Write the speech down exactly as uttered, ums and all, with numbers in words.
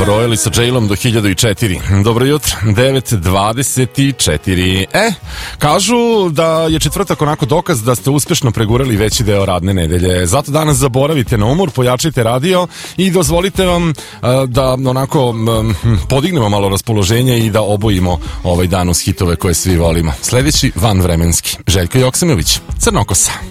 Brojili sa Jailom do hiljadu četiri. Dobro jutro, devet dvadeset četiri. E, kažu da je četvrtak onako dokaz da ste uspešno pregurali veći deo radne nedelje. Zato danas zaboravite na umor, pojačajte radio i dozvolite vam uh, da onako um, podignemo malo raspoloženje i da obojimo ovaj dan uz hitove koje svi volimo. Sljedeći vanvremenski. Željko Joksimović, Crnokosa.